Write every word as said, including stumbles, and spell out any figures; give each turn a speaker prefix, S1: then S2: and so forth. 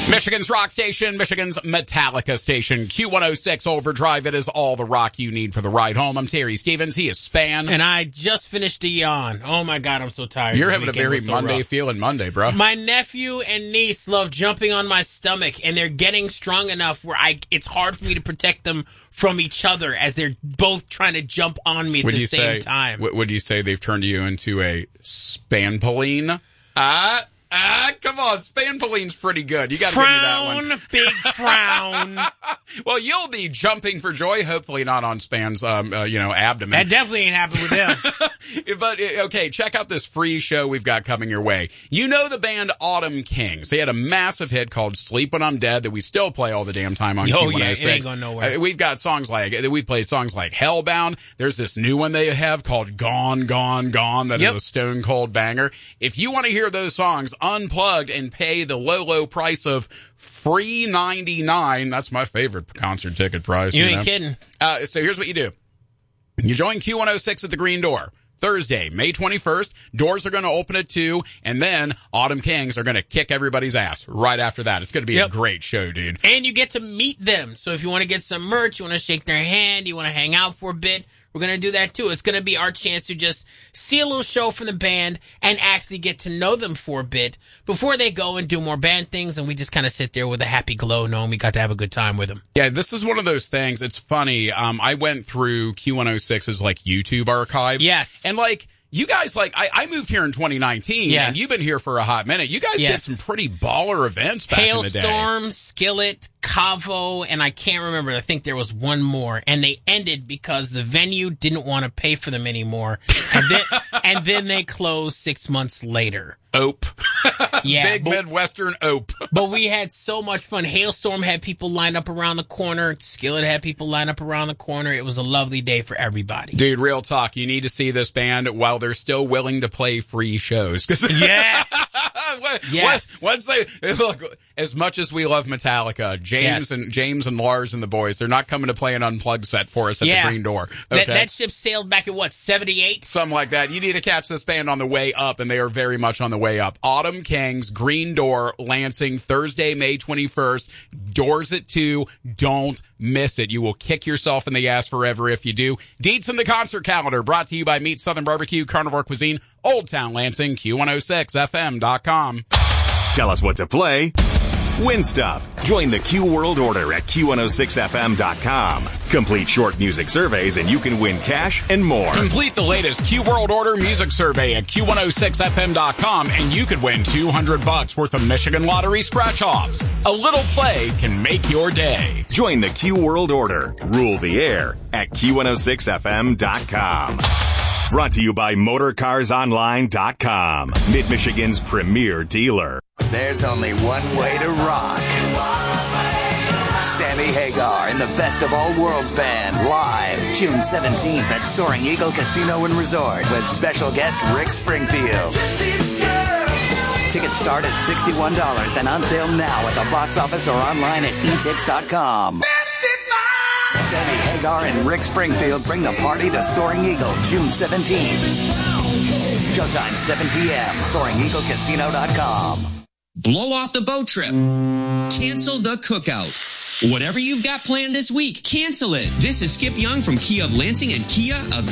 S1: Michigan's rock station, Michigan's Metallica station, Q one oh six Overdrive. It is all the rock you need for the ride home. I'm Terry Stevens. He is Span.
S2: And I just finished a yawn. Oh, my God, I'm so tired.
S1: You're having a very so Monday rough. feeling Monday, bro.
S2: My nephew and niece love jumping on my stomach, and they're getting strong enough where I it's hard for me to protect them from each other as they're both trying to jump on me at
S1: would
S2: the
S1: you
S2: same
S1: say,
S2: time.
S1: Would you say they've turned you into a Spanpoline? Ah. Ah, come on. Spanpoline's pretty good. You got to give me that one.
S2: Frown, big frown.
S1: Well, you'll be jumping for joy, hopefully not on Span's, um, uh, you know, abdomen.
S2: That definitely ain't happened with him.
S1: But, okay, check out this free show we've got coming your way. You know the band Autumn Kings. They had a massive hit called Sleep When I'm Dead that we still play all the damn time on
S2: oh,
S1: Q one oh six.
S2: Yeah, it ain't going nowhere.
S1: Uh, we've got songs like, we've played songs like Hellbound. There's this new one they have called Gone, Gone, Gone that
S2: yep.
S1: is a stone cold banger. If you want to hear those songs unplugged and pay the low, low price of free ninety-nine, that's my favorite concert ticket price.
S2: You,
S1: you
S2: ain't
S1: know?
S2: kidding.
S1: Uh, so here's what you do. You join Q one oh six at the Green Door. Thursday, May twenty-first. Doors are going to open at two, and then Autumn Kings are going to kick everybody's ass right after that. It's going to be yep. a great show, dude.
S2: And you get to meet them. So if you want to get some merch, you want to shake their hand, you want to hang out for a bit, we're going to do that too. It's going to be our chance to just see a little show from the band and actually get to know them for a bit before they go and do more band things, and we just kind of sit there with a happy glow knowing we got to have a good time with them.
S1: Yeah, this is one of those things. It's funny. Um, I went through Q one oh six's like YouTube archive.
S2: Yes.
S1: And like, you guys, like, I, I moved here in twenty nineteen,
S2: yes.
S1: and you've been here for a hot minute. You guys
S2: yes.
S1: did some pretty baller events back
S2: Hailstorm,
S1: in the day.
S2: Hailstorm, Skillet, Cavo, and I can't remember. I think there was one more, and they ended because the venue didn't want to pay for them anymore, and then and then they closed six months later.
S1: Ope.
S2: Yeah,
S1: Big
S2: but,
S1: Midwestern Ope.
S2: But we had so much fun. Hailstorm had people lined up around the corner. Skillet had people lined up around the corner. It was a lovely day for everybody.
S1: Dude, real talk. You need to see this band while they're still willing to play free shows.
S2: Yes. Yes.
S1: Once they look, as much as we love Metallica, James yes. and James and Lars and the boys, they're not coming to play an unplugged set for us at
S2: yeah.
S1: the Green Door. Okay?
S2: That, that ship sailed back in what, seventy-eight?
S1: Something like that. You need to catch this band on the way up, and they are very much on the way up. Autumn Kings, Green Door, Lansing, Thursday, May twenty-first. Doors at two. Don't miss it. You will kick yourself in the ass forever if you do. Deets in the concert calendar, brought to you by Meat Southern Barbecue, Carnivore Cuisine, Old Town Lansing, Q one oh six F M dot com.
S3: Tell us what to play. Win stuff. Join the Q World Order at Q one oh six F M dot com. Complete short music surveys and you can win cash and more.
S1: Complete the latest Q World Order music survey at Q one oh six F M dot com and you could win two hundred bucks worth of Michigan Lottery scratch-offs. A little play can make your day.
S3: Join the Q World Order. Rule the air at Q one oh six F M dot com. Brought to you by Motor Cars Online dot com. Mid-Michigan's premier dealer.
S4: There's only one way to rock. Sammy Hagar and the Best of All Worlds Band live June seventeenth at Soaring Eagle Casino and Resort with special guest Rick Springfield. Tickets start at sixty-one dollars and on sale now at the box office or online at e tix dot com. Sammy Hagar and Rick Springfield bring the party to Soaring Eagle June seventeenth. Showtime seven p.m. Soaring Eagle Casino dot com.
S5: Blow off the boat trip. Cancel the cookout. Whatever you've got planned this week, cancel it. This is Skip Young from Kia of Lansing and Kia of